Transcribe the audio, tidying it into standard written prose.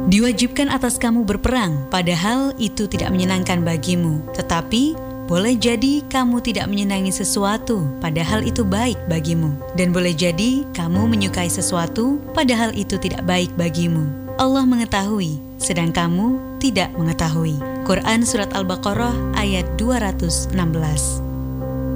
Diwajibkan atas kamu berperang, padahal itu tidak menyenangkan bagimu. Tetapi, boleh jadi kamu tidak menyenangi sesuatu, padahal itu baik bagimu. Dan boleh jadi kamu menyukai sesuatu, padahal itu tidak baik bagimu. Allah mengetahui, sedang kamu tidak mengetahui. Quran Surat Al-Baqarah ayat 216.